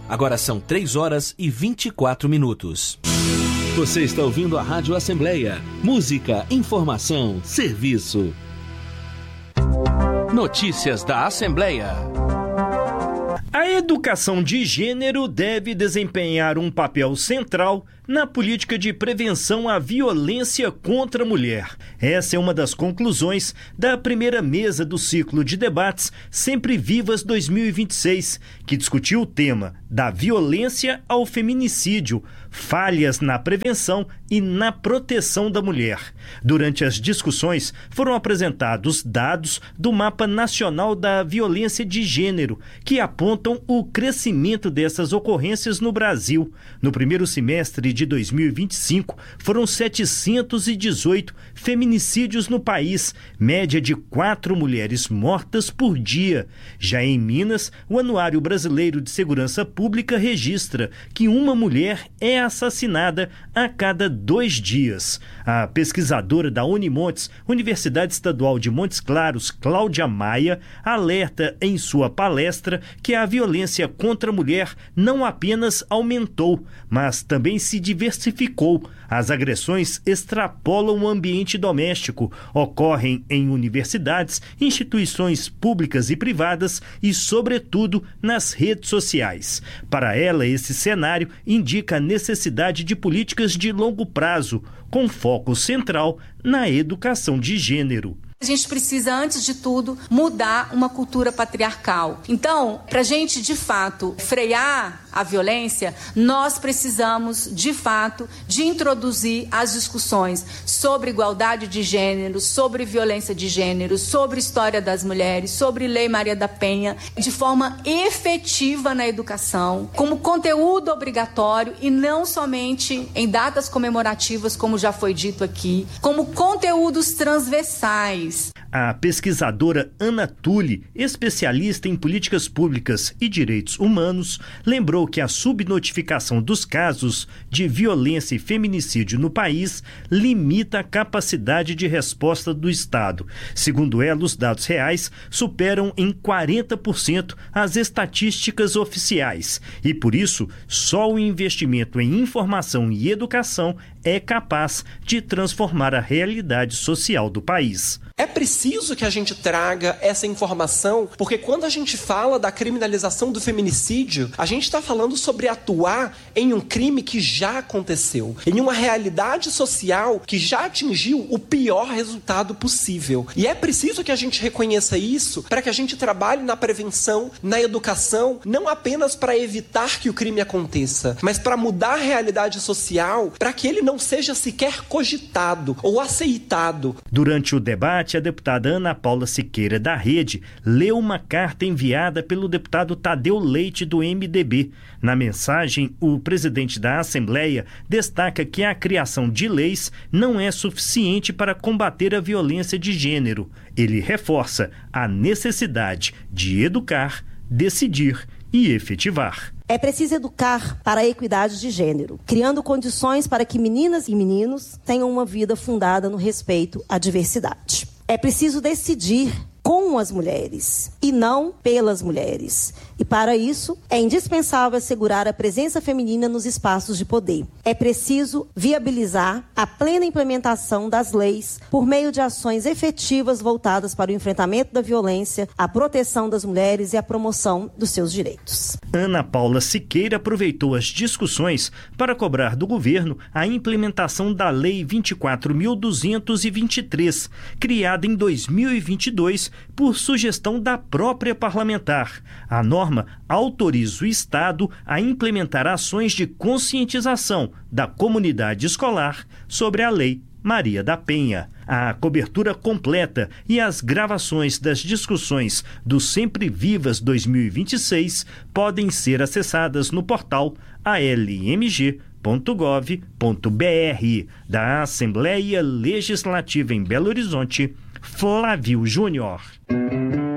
Agora são 3h24. Você está ouvindo a Rádio Assembleia. Música, informação, serviço. Notícias da Assembleia. A educação de gênero deve desempenhar um papel central na política de prevenção à violência contra a mulher. Essa é uma das conclusões da primeira mesa do ciclo de debates Sempre Vivas 2026, que discutiu o tema da violência ao feminicídio, falhas na prevenção e na proteção da mulher. Durante as discussões, foram apresentados dados do Mapa Nacional da Violência de Gênero, que apontam o crescimento dessas ocorrências no Brasil. No primeiro semestre de 2025, foram 718 feminicídios no país, média de 4 mulheres mortas por dia. Já em Minas, o Anuário Brasileiro de Segurança Pública registra que uma mulher é assassinada a cada 2 dias. A pesquisadora da Unimontes, Universidade Estadual de Montes Claros, Cláudia Maia, alerta em sua palestra que a violência contra a mulher não apenas aumentou, mas também se diversificou. As agressões extrapolam o ambiente doméstico, ocorrem em universidades, instituições públicas e privadas e, sobretudo, nas redes sociais. Para ela, esse cenário indica a necessidade de políticas de longo prazo, com foco central na educação de gênero. A gente precisa, antes de tudo, mudar uma cultura patriarcal. Então, para a gente, de fato, frear a violência, nós precisamos, de fato, de introduzir as discussões sobre igualdade de gênero, sobre violência de gênero, sobre história das mulheres, sobre Lei Maria da Penha, de forma efetiva na educação, como conteúdo obrigatório e não somente em datas comemorativas, como já foi dito aqui, como conteúdos transversais. A pesquisadora Ana Tulli, especialista em políticas públicas e direitos humanos, lembrou que a subnotificação dos casos de violência e feminicídio no país limita a capacidade de resposta do Estado. Segundo ela, os dados reais superam em 40% as estatísticas oficiais e, por isso, só o investimento em informação e educação é capaz de transformar a realidade social do país. É preciso que a gente traga essa informação, porque quando a gente fala da criminalização do feminicídio, a gente está falando sobre atuar em um crime que já aconteceu, em uma realidade social que já atingiu o pior resultado possível. E é preciso que a gente reconheça isso para que a gente trabalhe na prevenção, na educação, não apenas para evitar que o crime aconteça, mas para mudar a realidade social, para que ele não seja sequer cogitado ou aceitado. Durante o debate, a deputada Ana Paula Siqueira, da Rede, leu uma carta enviada pelo deputado Tadeu Leite, do MDB. Na mensagem, o presidente da Assembleia destaca que a criação de leis não é suficiente para combater a violência de gênero. Ele reforça a necessidade de educar, decidir e efetivar. É preciso educar para a equidade de gênero, criando condições para que meninas e meninos tenham uma vida fundada no respeito à diversidade. É preciso decidir com as mulheres e não pelas mulheres. E para isso, é indispensável assegurar a presença feminina nos espaços de poder. É preciso viabilizar a plena implementação das leis por meio de ações efetivas voltadas para o enfrentamento da violência, a proteção das mulheres e a promoção dos seus direitos. Ana Paula Siqueira aproveitou as discussões para cobrar do governo a implementação da Lei 24.223, criada em 2022 por sugestão da própria parlamentar. A norma autoriza o Estado a implementar ações de conscientização da comunidade escolar sobre a Lei Maria da Penha. A cobertura completa e as gravações das discussões do Sempre Vivas 2026 podem ser acessadas no portal almg.gov.br. Da Assembleia Legislativa em Belo Horizonte, Flávio Júnior.